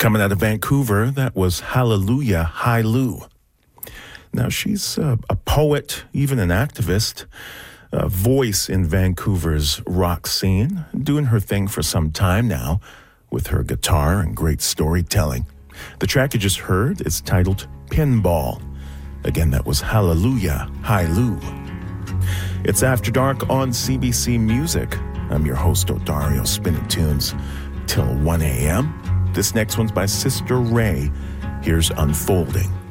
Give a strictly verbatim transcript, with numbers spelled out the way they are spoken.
Coming out of Vancouver, that was Hallelujah, Hi Lou. Now, she's uh, a poet, even an activist, a voice in Vancouver's rock scene, doing her thing for some time now with her guitar and great storytelling. The track you just heard is titled Pinball. Again, that was Hallelujah, Hi Lou. It's After Dark on C B C Music. I'm your host, Odario, spinning tunes till one a.m. This next one's by Sister Ray. Here's Unfolding.